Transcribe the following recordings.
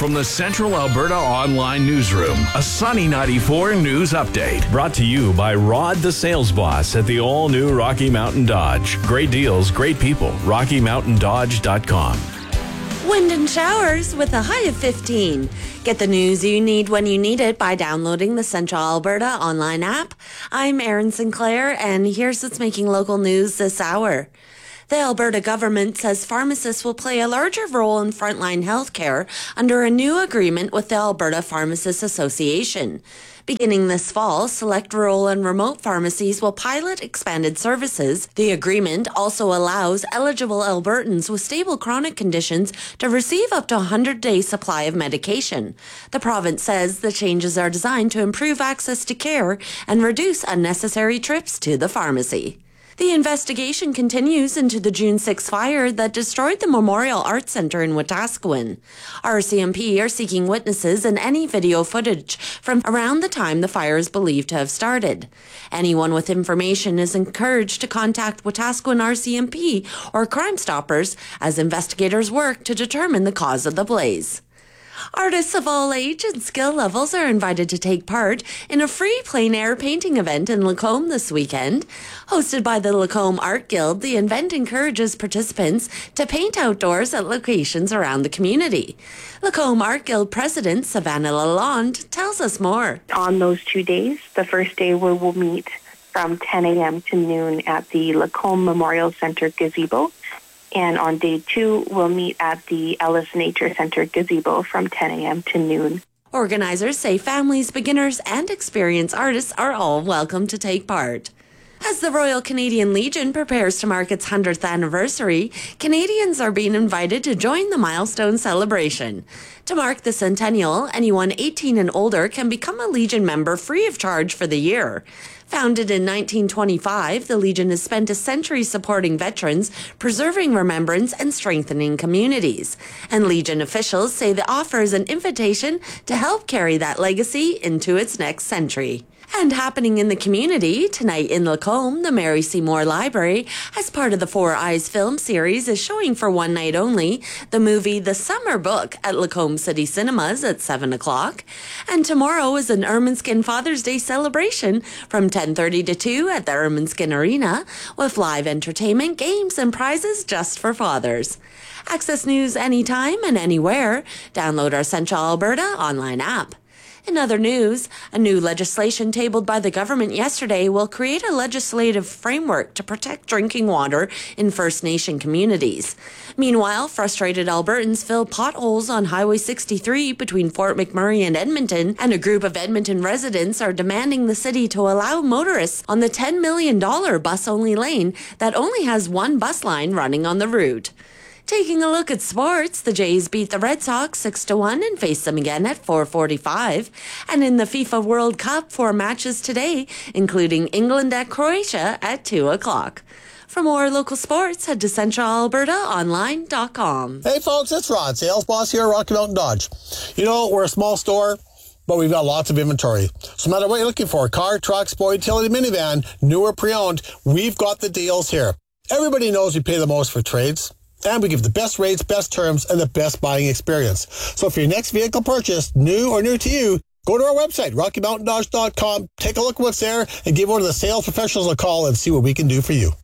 from the Central Alberta Online Newsroom, a Sunny 94 news update. Brought to you by Rod the Sales Boss at the all-new Rocky Mountain Dodge. Great deals, great people. RockyMountainDodge.com. Wind and showers with a high of 15. Get the news you need when you need it by downloading the Central Alberta online app. I'm Erin Sinclair, and here's what's making local news this hour. The Alberta government says pharmacists will play a larger role in frontline healthcare under a new agreement with the Alberta Pharmacists Association. Beginning this fall, select rural and remote pharmacies will pilot expanded services. The agreement also allows eligible Albertans with stable chronic conditions to receive up to a 100-day supply of medication. The province says the changes are designed to improve access to care and reduce unnecessary trips to the pharmacy. The investigation continues into the June 6 fire that destroyed the Memorial Arts Centre in Wetaskiwin. RCMP are seeking witnesses and any video footage from around the time the fire is believed to have started. Anyone with information is encouraged to contact Wetaskiwin RCMP or Crime Stoppers as investigators work to determine the cause of the blaze. Artists of all age and skill levels are invited to take part in a free plein air painting event in Lacombe this weekend. Hosted by the Lacombe Art Guild, the event encourages participants to paint outdoors at locations around the community. Lacombe Art Guild President Savannah Lalonde tells us more. On those 2 days, the first day we will meet from 10 a.m. to noon at the Lacombe Memorial Centre gazebo. And on day 2, we'll meet at the Ellis Nature Centre gazebo from 10 a.m. to noon. Organizers say families, beginners, and experienced artists are all welcome to take part. As the Royal Canadian Legion prepares to mark its 100th anniversary, Canadians are being invited to join the milestone celebration. To mark the centennial, anyone 18 and older can become a Legion member free of charge for the year. Founded in 1925, the Legion has spent a century supporting veterans, preserving remembrance, and strengthening communities. And Legion officials say the offer is an invitation to help carry that legacy into its next century. And happening in the community, tonight in Lacombe, the Mary Seymour Library, as part of the Four Eyes film series, is showing for one night only the movie The Summer Book at Lacombe City Cinemas at 7 o'clock. And tomorrow is an Ermineskin Father's Day celebration from 10:30 to 2 at the Ermineskin Arena, with live entertainment, games, and prizes just for fathers. Access news anytime and anywhere. Download our Central Alberta online app. In other news, a new legislation tabled by the government yesterday will create a legislative framework to protect drinking water in First Nation communities. Meanwhile, frustrated Albertans fill potholes on Highway 63 between Fort McMurray and Edmonton, and a group of Edmonton residents are demanding the city to allow motorists on the $10 million bus-only lane that only has one bus line running on the route. Taking a look at sports, the Jays beat the Red Sox 6-1 and face them again at 4:45. And in the FIFA World Cup, 4 matches today, including England at Croatia at 2 o'clock. For more local sports, head to centralalbertaonline.com. Hey folks, it's Rod, sales boss here at Rocky Mountain Dodge. You know, we're a small store, but we've got lots of inventory. So no matter what you're looking for, car, truck, sport, utility, minivan, new or pre-owned, we've got the deals here. Everybody knows we pay the most for trades. And we give the best rates, best terms, and the best buying experience. So for your next vehicle purchase, new or new to you, go to our website, RockyMountainDodge.com, take a look at what's there, and give one of the sales professionals a call and see what we can do for you.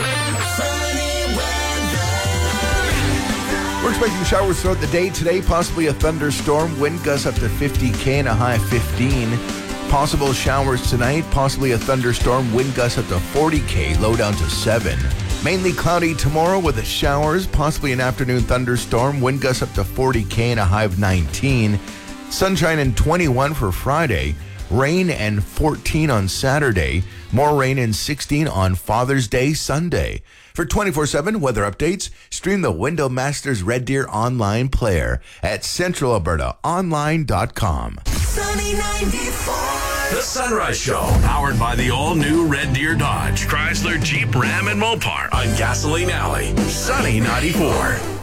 We're expecting showers throughout the day today, possibly a thunderstorm, wind gusts up to 50 and a high of 15. Possible showers tonight, possibly a thunderstorm, wind gusts up to 40 low down to 7. Mainly cloudy tomorrow with the showers, possibly an afternoon thunderstorm, wind gusts up to 40 and a high of 19. Sunshine and 21 for Friday, rain and 14 on Saturday, more rain and 16 on Father's Day Sunday. For 24/7 weather updates, stream the Window Masters Red Deer online player at centralalbertaonline.com. Sunny 94. The Sunrise Show, powered by the all-new Red Deer Dodge, Chrysler, Jeep, Ram, and Mopar on Gasoline Alley. Sunny 94.